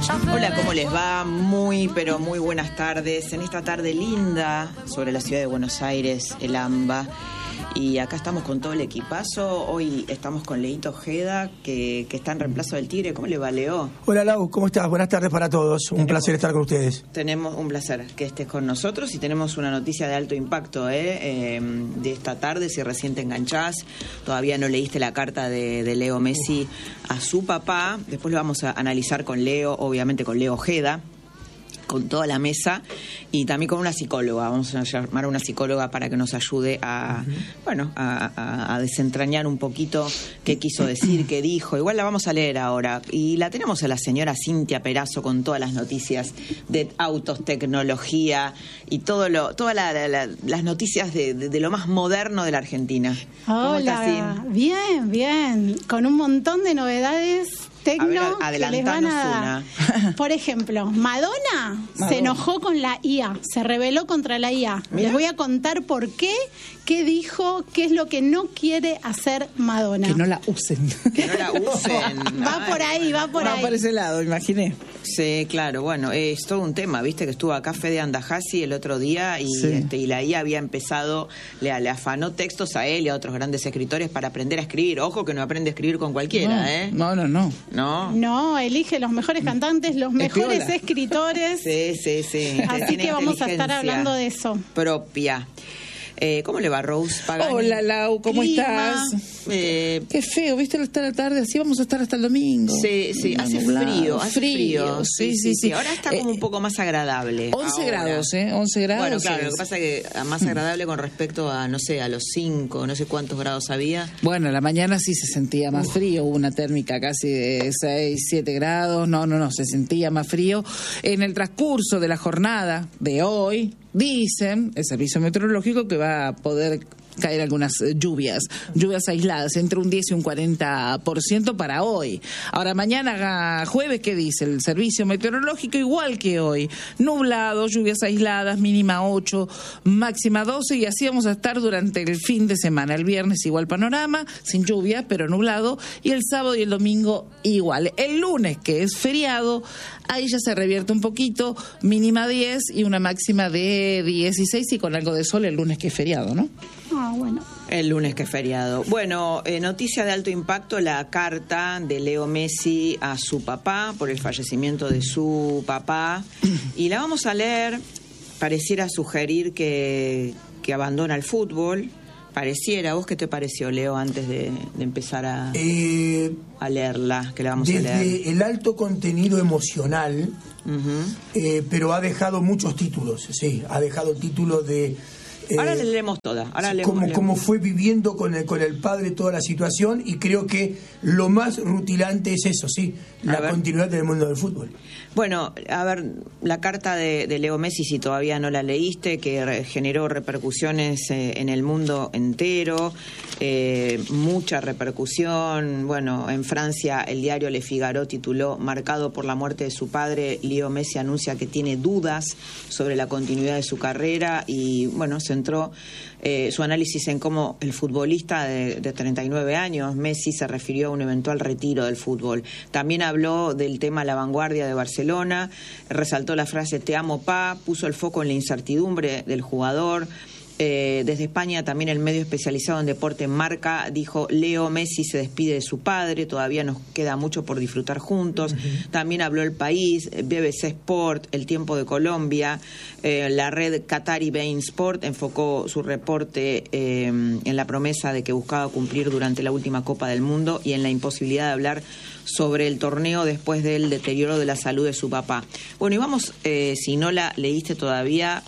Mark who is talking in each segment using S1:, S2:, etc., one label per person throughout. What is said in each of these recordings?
S1: Hola, ¿cómo les va? Muy, pero muy buenas tardes. En esta tarde linda sobre la ciudad de Buenos Aires, el AMBA. Y acá estamos con todo el equipazo. Hoy estamos con Leito Ojeda, que está en reemplazo del Tigre. ¿Cómo le va, Leo?
S2: Hola, Lau, ¿cómo estás? Buenas tardes para todos. Un placer estar con ustedes.
S1: Tenemos un placer que estés con nosotros y tenemos una noticia de alto impacto de esta tarde. Si recién te enganchás, todavía no leíste la carta de Leo Messi a su papá. Después lo vamos a analizar con Leo, obviamente con Leo Ojeda, con toda la mesa y también con una psicóloga. Vamos a llamar a una psicóloga para que nos ayude a desentrañar un poquito qué quiso decir, qué dijo. Igual la vamos a leer ahora. Y la tenemos a la señora Cintia Perazo con todas las noticias de autos, tecnología y todas las noticias de lo más moderno de la Argentina.
S3: Hola, bien, con un montón de novedades.
S1: A ver, adelantanos una.
S3: Por ejemplo, Madonna se enojó con la IA, se rebeló contra la IA. Mira. Les voy a contar por qué dijo, qué es lo que no quiere hacer Madonna.
S4: Que no la usen.
S1: Que no la usen.
S3: Va por ahí.
S4: Va por ese lado, imaginé.
S1: Sí, claro, bueno, es todo un tema, viste que estuvo acá Fede Andajasi el otro día y, sí. Y la IA había empezado, le afanó textos a él y a otros grandes escritores para aprender a escribir. Ojo que no aprende a escribir con cualquiera,
S4: No.
S3: No, elige los mejores cantantes, los mejores escritores.
S1: Sí.
S3: Así que vamos a estar hablando de eso.
S1: Propia. ¿Cómo le va, Rose Pagani?
S4: Hola, Lau, ¿cómo estás? Qué feo, ¿viste? Hasta la tarde, así vamos a estar hasta el domingo.
S1: Sí, hace frío.
S4: Sí.
S1: Ahora está como un poco más agradable.
S4: 11 grados, 11 grados.
S1: Bueno, claro, lo que pasa es que más agradable con respecto a, no sé, a los 5, no sé cuántos grados había.
S4: Bueno, a la mañana sí se sentía más frío, hubo una térmica casi de 6, 7 grados, no, se sentía más frío. En el transcurso de la jornada de hoy, dicen el servicio meteorológico que va a poder caer algunas lluvias aisladas, entre un 10 y un 40% para hoy. Ahora, mañana jueves, ¿qué dice el servicio meteorológico? Igual que hoy, nublado, lluvias aisladas, mínima 8, máxima 12, y así vamos a estar durante el fin de semana. El viernes igual panorama, sin lluvia, pero nublado, y el sábado y el domingo igual. El lunes, que es feriado, ahí ya se revierte un poquito, mínima 10 y una máxima de 16, y con algo de sol el lunes, que es feriado, ¿no?
S3: Bueno.
S1: El lunes que es feriado. Bueno, noticia de alto impacto, la carta de Leo Messi a su papá por el fallecimiento de su papá. Y la vamos a leer. Pareciera sugerir que abandona el fútbol. Pareciera. ¿Vos qué te pareció, Leo, antes de empezar a leerla? Que la vamos a leer.
S2: Desde el alto contenido emocional, pero ha dejado muchos títulos, sí. Ha dejado títulos de...
S1: Ahora le leemos toda.
S2: Como fue viviendo con el padre toda la situación, y creo que lo más rutilante es eso, sí, la continuidad del mundo del fútbol.
S1: Bueno, a ver, la carta de Leo Messi, si todavía no la leíste, que generó repercusiones en el mundo entero, mucha repercusión. Bueno, en Francia el diario Le Figaro tituló: marcado por la muerte de su padre, Leo Messi anuncia que tiene dudas sobre la continuidad de su carrera, y bueno, centró su análisis en cómo el futbolista de 39 años, Messi, se refirió a un eventual retiro del fútbol. También habló del tema La Vanguardia de Barcelona, resaltó la frase "te amo, pa", puso el foco en la incertidumbre del jugador. Desde España, también el medio especializado en deporte Marca dijo: Leo Messi se despide de su padre, todavía nos queda mucho por disfrutar juntos. También habló El País, BBC Sport, El Tiempo de Colombia, la red Qatari Bein Sport enfocó su reporte en la promesa de que buscaba cumplir durante la última Copa del Mundo y en la imposibilidad de hablar sobre el torneo después del deterioro de la salud de su papá. Bueno, y vamos, si no la leíste todavía,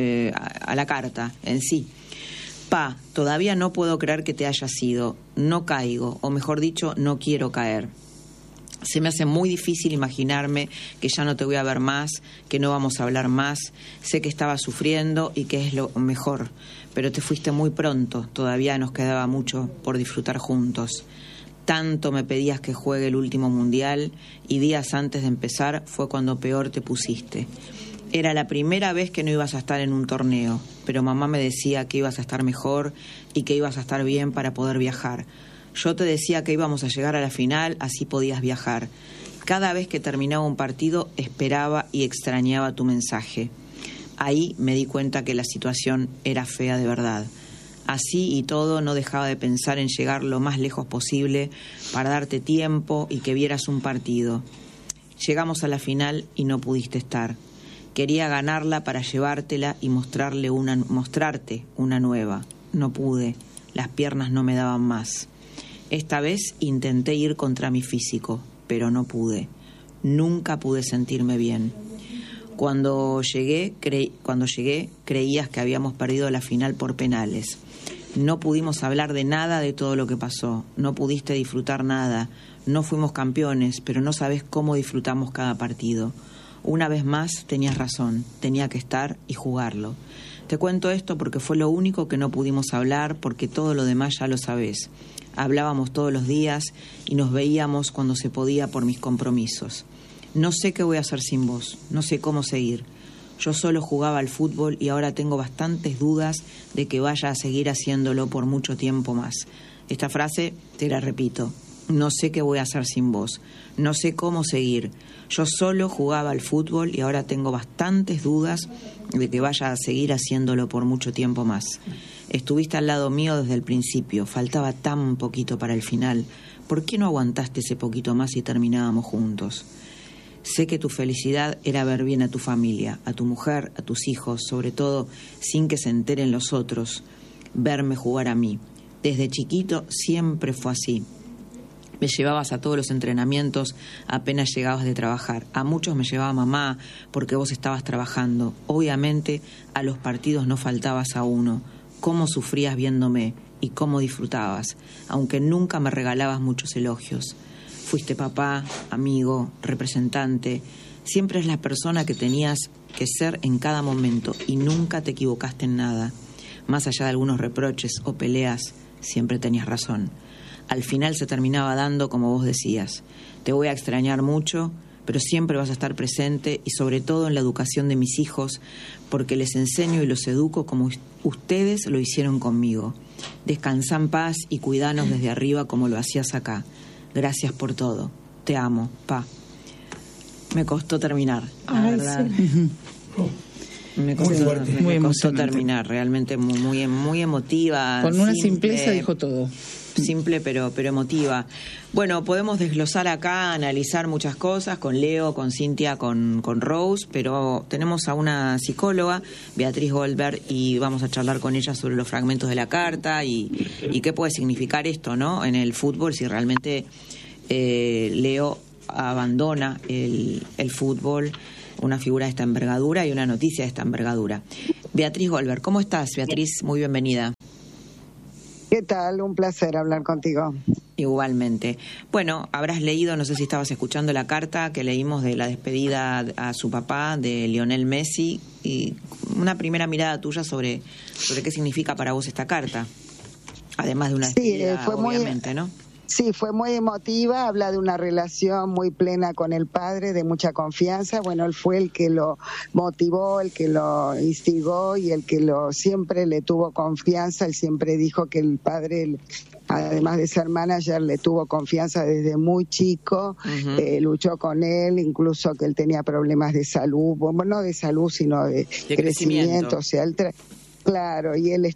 S1: a la carta en sí. Pa, todavía no puedo creer que te hayas ido. No caigo, o mejor dicho, no quiero caer. Se me hace muy difícil imaginarme que ya no te voy a ver más, que no vamos a hablar más. Sé que estabas sufriendo y que es lo mejor, pero te fuiste muy pronto. Todavía nos quedaba mucho por disfrutar juntos. Tanto me pedías que juegue el último mundial, y días antes de empezar fue cuando peor te pusiste. Era la primera vez que no ibas a estar en un torneo, pero mamá me decía que ibas a estar mejor y que ibas a estar bien para poder viajar. Yo te decía que íbamos a llegar a la final, así podías viajar. Cada vez que terminaba un partido esperaba y extrañaba tu mensaje. Ahí me di cuenta que la situación era fea de verdad. Así y todo no dejaba de pensar en llegar lo más lejos posible para darte tiempo y que vieras un partido. Llegamos a la final y no pudiste estar. Quería ganarla para llevártela y mostrarte una nueva. No pude, las piernas no me daban más. Esta vez intenté ir contra mi físico, pero no pude. Nunca pude sentirme bien. Cuando llegué, creías que habíamos perdido la final por penales. No pudimos hablar de nada de todo lo que pasó. No pudiste disfrutar nada. No fuimos campeones, pero no sabes cómo disfrutamos cada partido. Una vez más tenías razón. Tenía que estar y jugarlo. Te cuento esto porque fue lo único que no pudimos hablar, porque todo lo demás ya lo sabés. Hablábamos todos los días y nos veíamos cuando se podía por mis compromisos. No sé qué voy a hacer sin vos, no sé cómo seguir. Yo solo jugaba al fútbol y ahora tengo bastantes dudas de que vaya a seguir haciéndolo por mucho tiempo más. Esta frase te la repito. No sé qué voy a hacer sin vos, no sé cómo seguir. Yo solo jugaba al fútbol y ahora tengo bastantes dudas de que vaya a seguir haciéndolo por mucho tiempo más. Estuviste al lado mío desde el principio, faltaba tan poquito para el final. ¿Por qué no aguantaste ese poquito más y terminábamos juntos? Sé que tu felicidad era ver bien a tu familia, a tu mujer, a tus hijos, sobre todo sin que se enteren los otros, verme jugar a mí. Desde chiquito siempre fue así. Me llevabas a todos los entrenamientos apenas llegabas de trabajar. A muchos me llevaba mamá porque vos estabas trabajando. Obviamente a los partidos no faltabas a uno. Cómo sufrías viéndome y cómo disfrutabas, aunque nunca me regalabas muchos elogios. Fuiste papá, amigo, representante. Siempre es la persona que tenías que ser en cada momento y nunca te equivocaste en nada. Más allá de algunos reproches o peleas, siempre tenías razón. Al final se terminaba dando como vos decías. Te voy a extrañar mucho, pero siempre vas a estar presente y sobre todo en la educación de mis hijos, porque les enseño y los educo como ustedes lo hicieron conmigo. Descansá en paz y cuidanos desde arriba como lo hacías acá. Gracias por todo. Te amo, pa. Me costó terminar, la verdad. Sí. Me costó terminar, realmente muy emotiva.
S4: Con una simpleza dijo todo.
S1: Simple pero emotiva. Bueno, podemos desglosar acá, analizar muchas cosas con Leo, con Cintia, con Rose, pero tenemos a una psicóloga, Beatriz Goldberg, y vamos a charlar con ella sobre los fragmentos de la carta y qué puede significar esto, ¿no? En el fútbol, si realmente Leo abandona el fútbol, una figura de esta envergadura y una noticia de esta envergadura. Beatriz Goldberg, ¿cómo estás, Beatriz? Muy bienvenida.
S5: ¿Qué tal? Un placer hablar contigo.
S1: Igualmente. Bueno, habrás leído, no sé si estabas escuchando la carta que leímos de la despedida a su papá, de Lionel Messi, y una primera mirada tuya sobre qué significa para vos esta carta, además de una despedida,
S5: fue
S1: obviamente, ¿no?
S5: Sí, fue muy emotiva, habla de una relación muy plena con el padre, de mucha confianza. Bueno, él fue el que lo motivó, el que lo instigó y el que siempre le tuvo confianza. Él siempre dijo que el padre, además de ser manager, le tuvo confianza desde muy chico. Luchó con él, incluso que él tenía problemas de salud, bueno, no de salud, sino de crecimiento. O sea, él claro, y él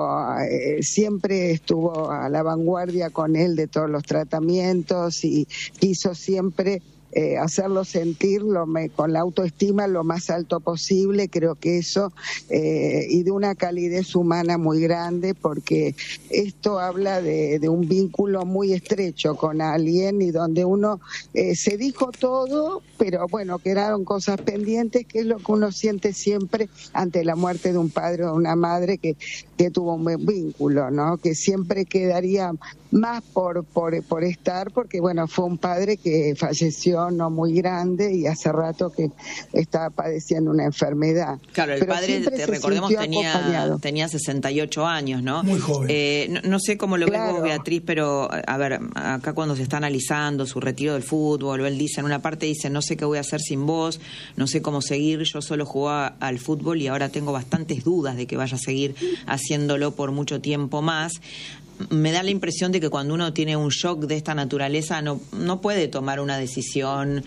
S5: siempre estuvo a la vanguardia con él de todos los tratamientos y quiso siempre hacerlo sentir con la autoestima lo más alto posible. Creo que eso, y de una calidez humana muy grande, porque esto habla de un vínculo muy estrecho con alguien y donde uno se dijo todo, pero bueno, quedaron cosas pendientes, que es lo que uno siente siempre ante la muerte de un padre o de una madre que tuvo un buen vínculo, ¿no? Que siempre quedaría más por estar, porque bueno, fue un padre que falleció no muy grande y hace rato que estaba padeciendo una enfermedad.
S1: Claro, el padre, te recordemos, tenía 68 años, ¿no?
S2: Muy joven.
S1: No sé cómo lo ves vos, Beatriz, pero a ver, acá cuando se está analizando su retiro del fútbol, él dice, en una parte dice, no sé qué voy a hacer sin vos, no sé cómo seguir, yo solo jugaba al fútbol y ahora tengo bastantes dudas de que vaya a seguir haciéndolo por mucho tiempo más. me da la impresión de que cuando uno tiene un shock de esta naturaleza no puede tomar una decisión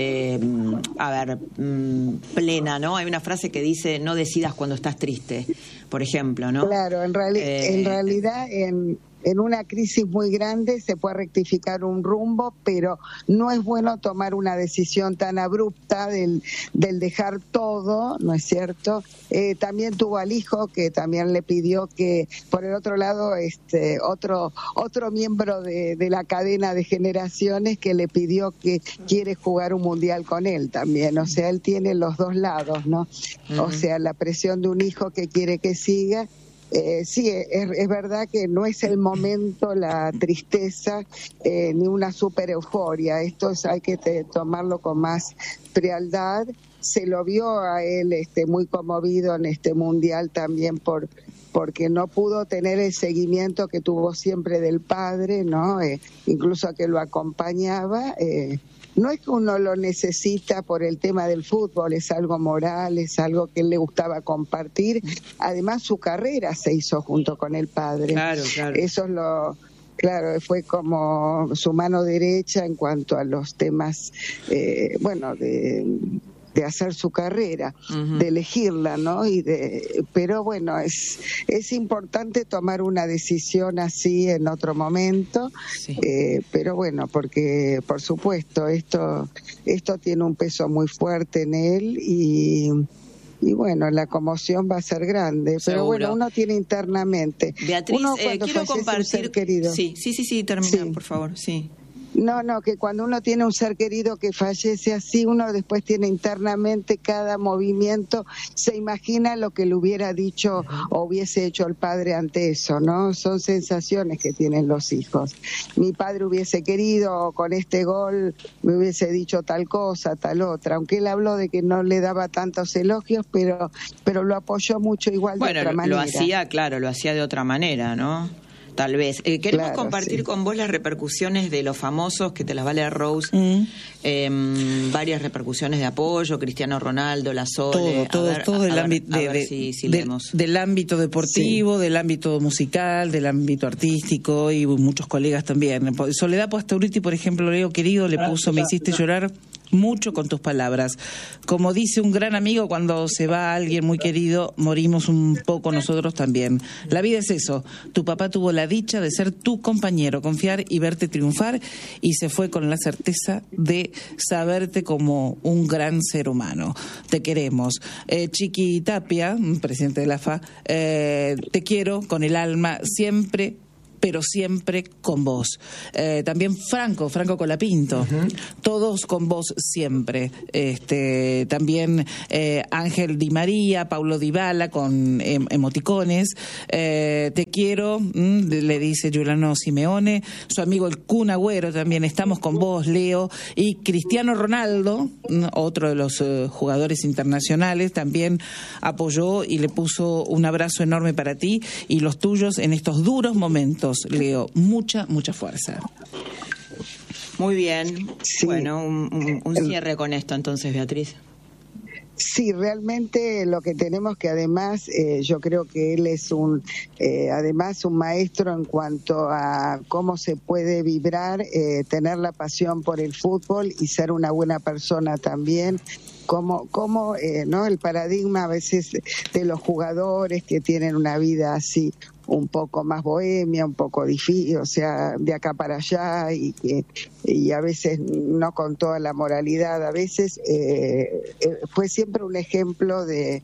S1: plena, ¿no? Hay una frase que dice: no decidas cuando estás triste, por ejemplo, ¿no?
S5: Claro, en realidad en una crisis muy grande se puede rectificar un rumbo, pero no es bueno tomar una decisión tan abrupta del dejar todo, ¿no es cierto? También tuvo al hijo, que también le pidió que, por el otro lado, otro miembro de la cadena de generaciones, que le pidió que quiere jugar un mundial con él también. O sea, él tiene los dos lados, ¿no? Uh-huh. O sea, la presión de un hijo que quiere que siga. Sí, es verdad que no es el momento, la tristeza, ni una super euforia. Esto hay que tomarlo con más frialdad. Se lo vio a él muy conmovido en este mundial también porque no pudo tener el seguimiento que tuvo siempre del padre, ¿no? Incluso que lo acompañaba. No es que uno lo necesita por el tema del fútbol, es algo moral, es algo que él le gustaba compartir. Además, su carrera se hizo junto con el padre.
S1: Claro.
S5: Eso es fue como su mano derecha en cuanto a los temas, de hacer su carrera, uh-huh, de elegirla, ¿no? Pero bueno, es importante tomar una decisión así en otro momento, sí. Pero bueno, porque por supuesto esto tiene un peso muy fuerte en él y bueno, la conmoción va a ser grande. Seguro. Pero bueno, uno tiene internamente.
S1: Beatriz, quiero compartir. Un ser querido, sí, termina, sí. Por favor, sí.
S5: No, que cuando uno tiene un ser querido que fallece así, uno después tiene internamente cada movimiento, se imagina lo que le hubiera dicho o hubiese hecho el padre ante eso, ¿no? Son sensaciones que tienen los hijos. Mi padre hubiese querido, con este gol me hubiese dicho tal cosa, tal otra, aunque él habló de que no le daba tantos elogios, pero lo apoyó mucho igual de otra manera.
S1: Lo hacía de otra manera, ¿no? Tal vez. Queremos compartir con vos las repercusiones de los famosos, que te las va a leer Rose. Varias repercusiones de apoyo, Cristiano Ronaldo, La Sole.
S4: Todo el ámbito del ámbito deportivo, sí, del ámbito musical, del ámbito artístico, y muchos colegas también. Soledad Pastoruti, por ejemplo, Leo querido, le puso: me hiciste llorar mucho con tus palabras. Como dice un gran amigo, cuando se va alguien muy querido, morimos un poco nosotros también. La vida es eso. Tu papá tuvo la dicha de ser tu compañero, confiar y verte triunfar, y se fue con la certeza de saberte como un gran ser humano. Te queremos. Chiqui Tapia, presidente de la AFA, te quiero con el alma, siempre, pero siempre con vos. También Franco Colapinto, uh-huh, todos con vos siempre. También Ángel Di María, Paulo Dybala con emoticones. Te quiero, le dice Giuliano Simeone. Su amigo el Kun Agüero también: estamos con vos, Leo. Y Cristiano Ronaldo, otro de los jugadores internacionales, también apoyó y le puso un abrazo enorme para ti y los tuyos en estos duros momentos. Leo, mucha fuerza.
S1: Muy bien. Sí. Bueno, un cierre con esto entonces, Beatriz.
S5: Sí, realmente lo que tenemos que, además, yo creo que él es además un maestro en cuanto a cómo se puede vibrar, tener la pasión por el fútbol y ser una buena persona también. Como ¿no? El paradigma a veces de los jugadores que tienen una vida así un poco más bohemia, un poco difícil, o sea, de acá para allá, y a veces no con toda la moralidad. A veces fue siempre un ejemplo de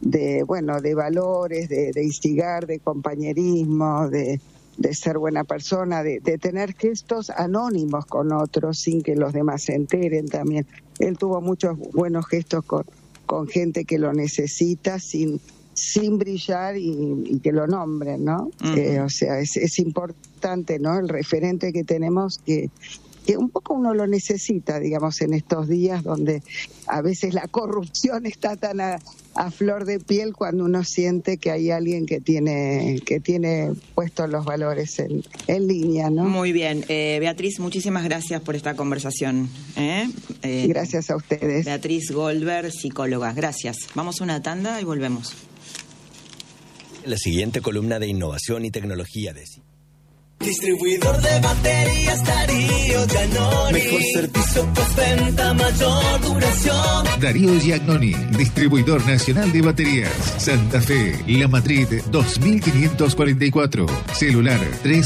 S5: valores, de instigar, de compañerismo, de ser buena persona, de tener gestos anónimos con otros sin que los demás se enteren también. Él tuvo muchos buenos gestos con gente que lo necesita sin brillar y que lo nombren, ¿no? Uh-huh. O sea, es importante, ¿no? El referente que tenemos que un poco uno lo necesita, digamos, en estos días donde a veces la corrupción está tan a flor de piel, cuando uno siente que hay alguien que tiene puestos los valores en línea, ¿no?
S1: Muy bien. Beatriz, muchísimas gracias por esta conversación.
S5: Gracias a ustedes.
S1: Beatriz Goldberg, psicóloga. Gracias. Vamos a una tanda y volvemos.
S6: La siguiente columna de innovación y tecnología de Distribuidor de baterías Darío Giannoni. Mejor servicio, postventa, mayor duración.
S7: Darío Giannoni, distribuidor nacional de baterías. Santa Fe, La Madrid 2544. Celular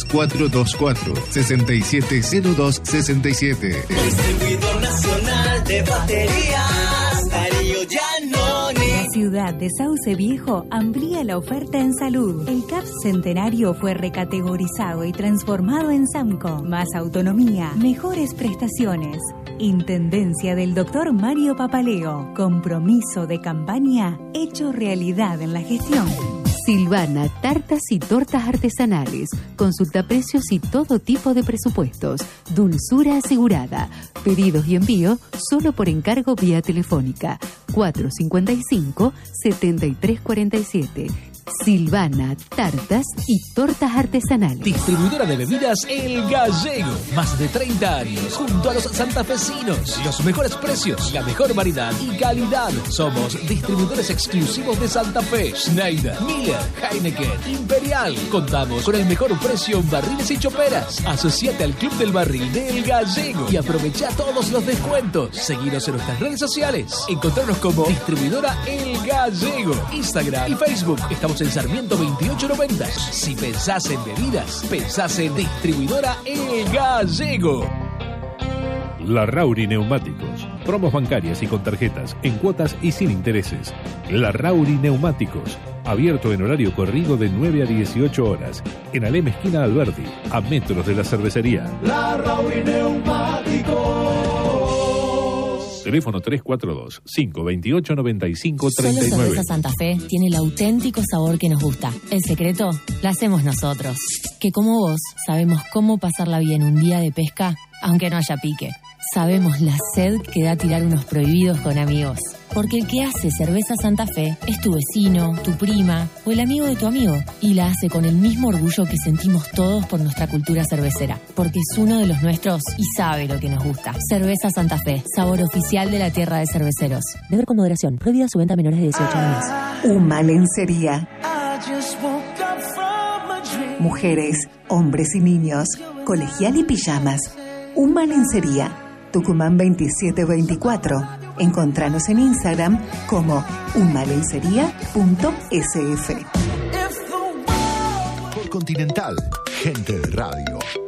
S7: 3424-670267.
S6: Distribuidor nacional de baterías Darío Giannoni.
S8: La ciudad de Sauce Viejo amplía la oferta en salud. El CAP Centenario fue recategorizado y transformado en SAMCO. Más autonomía, mejores prestaciones. Intendencia del Dr. Mario Papaleo. Compromiso de campaña hecho realidad en la gestión.
S9: Silvana, tartas y tortas artesanales. Consulta precios y todo tipo de presupuestos. Dulzura asegurada. Pedidos y envío solo por encargo vía telefónica. 455-7347. Silvana, tartas y tortas artesanales.
S10: Distribuidora de bebidas El Gallego. Más de 30 años junto a los santafesinos. Los mejores precios, la mejor variedad y calidad. Somos distribuidores exclusivos de Santa Fe. Schneider, Miller, Heineken, Imperial. Contamos con el mejor precio en barriles y choperas. Asociate al Club del Barril de El Gallego y aprovecha todos los descuentos. Seguinos en nuestras redes sociales. Encontrarnos como Distribuidora El Gallego. Instagram y Facebook. Estamos en Sarmiento 2890. Si pensás en bebidas, pensás en Distribuidora El Gallego.
S11: Larrauri Neumáticos. Promos bancarias y con tarjetas, en cuotas y sin intereses. Larrauri Neumáticos. Abierto en horario corrido de 9 a 18 horas. En Alem esquina Alberdi, a metros de la cervecería.
S6: Larrauri Neumáticos.
S11: Teléfono 342-528-9539.
S12: Solo Cerveza Santa Fe tiene el auténtico sabor que nos gusta. El secreto lo hacemos nosotros, que como vos sabemos cómo pasarla bien un día de pesca, aunque no haya pique. Sabemos la sed que da tirar unos prohibidos con amigos. Porque el que hace Cerveza Santa Fe es tu vecino, tu prima o el amigo de tu amigo. Y la hace con el mismo orgullo que sentimos todos por nuestra cultura cervecera. Porque es uno de los nuestros y sabe lo que nos gusta. Cerveza Santa Fe, sabor oficial de la tierra de cerveceros.
S13: Beber con moderación. Prohibida su venta a menores de 18 años.
S14: Uma lencería. Mujeres, hombres y niños. Colegial y pijamas. Uma lencería. Tucumán 2724. Encontranos en Instagram como umalencería.sf.
S7: Por Continental, gente de radio.